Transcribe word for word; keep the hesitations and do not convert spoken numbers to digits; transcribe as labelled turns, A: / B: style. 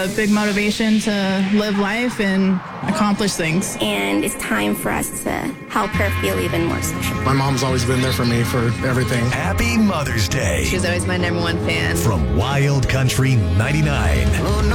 A: A big motivation to live life and accomplish things.
B: And it's time for us to help her feel even more special.
C: My mom's always been there for me for everything.
D: Happy Mother's Day.
E: She was always my number one fan.
D: From Wild Country ninety-nine.